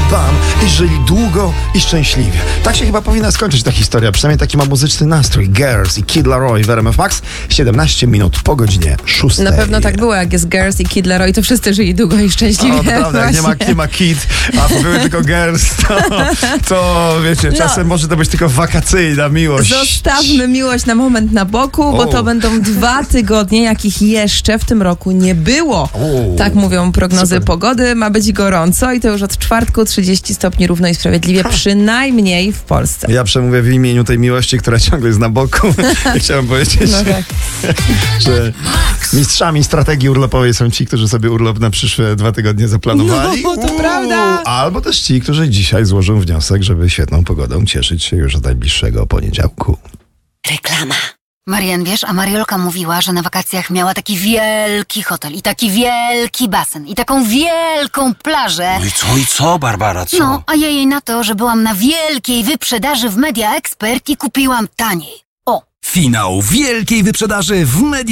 bam i żyli długo i szczęśliwie. Tak się chyba powinna skończyć ta historia, przynajmniej taki ma muzyczny nastrój. Girls i Kid Laroi w RMF Max, 17 minut po godzinie 6. Na pewno tak było, jak jest Girls i Kid Laroi, to wszyscy żyli długo i szczęśliwie. O, prawda, jak nie ma Kid, a były tylko Girls, to wiecie, czasem może to być tylko wakacyjna miłość. Zostawmy miłość na moment na boku, bo to będą 2 tygodnie, jakich jeszcze w tym roku nie było. Tak mówią prognozy pogody. Ma być gorąco i to już od czwartku 30 stopni równo i sprawiedliwie, przynajmniej w Polsce. Ja przemówię w imieniu tej miłości, która ciągle jest na boku. Chciałem powiedzieć, że mistrzami strategii urlopowej są ci, którzy sobie urlop na przyszłe 2 tygodnie zaplanowali. No, to prawda. Albo też ci, którzy dzisiaj złożą wniosek, żeby świetną pogodą cieszyć się już od najbliższego poniedziałku. Reklama. Marian, wiesz, a Mariolka mówiła, że na wakacjach miała taki wielki hotel i taki wielki basen i taką wielką plażę. No i co, Barbara, co? No, a ja jej na to, że byłam na wielkiej wyprzedaży w Media Expert i kupiłam taniej. O! Finał wielkiej wyprzedaży w Media